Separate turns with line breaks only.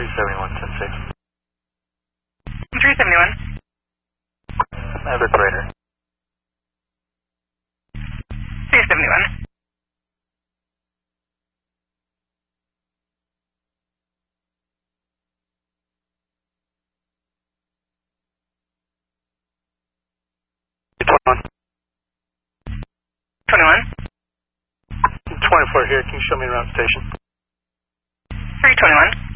371, 10-6.
371.
Everett Raider.
371.
One.
21.
24 here. Can you show me around station?
321.